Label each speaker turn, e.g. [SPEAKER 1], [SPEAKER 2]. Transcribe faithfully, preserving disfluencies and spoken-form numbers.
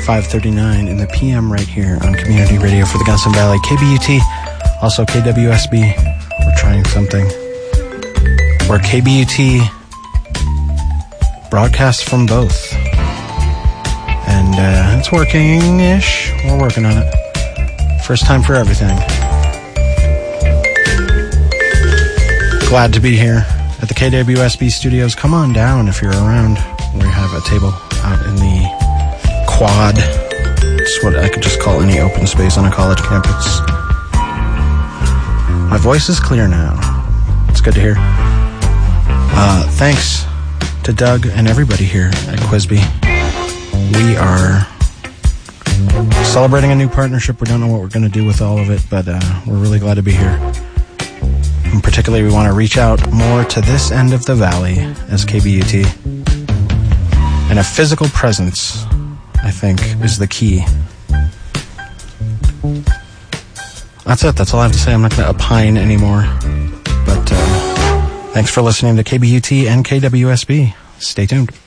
[SPEAKER 1] five thirty-nine in the P M right here on Community Radio for the Gunnison Valley. K B U T, also K W S B. We're trying something where K B U T broadcasts from both. And uh, it's working-ish. We're working on it. First time for everything. Glad to be here at the K W S B studios. Come on down if you're around. We have a table out in the quad. It's what I could just call any open space on a college campus. My voice is clear now. It's good to hear. Uh, thanks to Doug and everybody here at Quisby. We are celebrating a new partnership. We don't know what we're going to do with all of it, but uh, we're really glad to be here. And particularly, we want to reach out more to this end of the valley as K B U T. And a physical presence, I think, is the key. That's it. That's all I have to say. I'm not going to opine anymore. But uh, thanks for listening to K B U T and K W S B. Stay tuned.